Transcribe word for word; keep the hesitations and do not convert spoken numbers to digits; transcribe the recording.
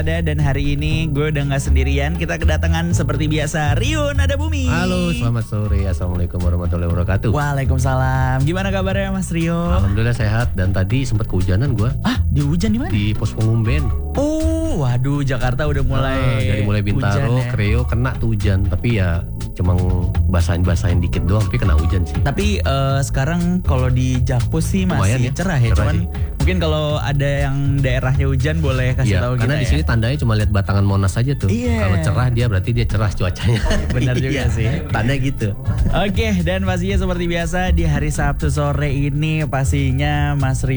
Dan hari ini gue udah gak sendirian. Kita kedatangan seperti biasa Riun, ada Bumi. Halo, selamat sore. Assalamualaikum warahmatullahi wabarakatuh. Waalaikumsalam. Gimana kabarnya Mas Rio? Alhamdulillah sehat. Dan tadi sempat kehujanan gue. Ah, di hujan di mana? Di pos pengumben. Oh, waduh, Jakarta udah mulai ah, Dari mulai Bintaro, ya. Kreo kena tuh hujan. Tapi ya cuma basahin-basahin dikit doang, tapi kena hujan sih. Tapi uh, sekarang kalau di Jakpus sih masih ya, cerah ya. cerah Cuman sih. Mungkin kalau ada yang daerahnya hujan boleh kasih ya, tahu kita. Karena di sini ya. tandanya cuma lihat batangan Monas aja tuh. Iya. Kalau cerah dia berarti dia cerah cuacanya. Benar juga sih. Tanda gitu. Oke, dan pastinya seperti biasa di hari Sabtu sore ini pastinya Mas Rio